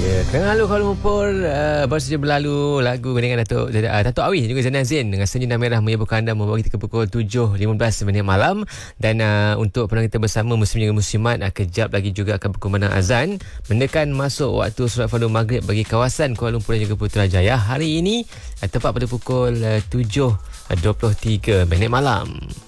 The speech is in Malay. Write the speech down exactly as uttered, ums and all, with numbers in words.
Ya, kerana lalu Kuala Lumpur uh, baru saja berlalu lagu dengan Datuk uh, Datuk Awi juga Zainal Zain dengan Senyum dan Merah menyebutkan anda membawa kita ke pukul tujuh lima belas minit malam. Dan uh, untuk pendengar kita bersama Muslim dan Muslimat, uh, kejap lagi juga akan berkumandang azan mendekat masuk waktu solat fardu maghrib bagi kawasan Kuala Lumpur dan juga Putrajaya hari ini, uh, tepat pada pukul uh, tujuh dua puluh tiga minit malam.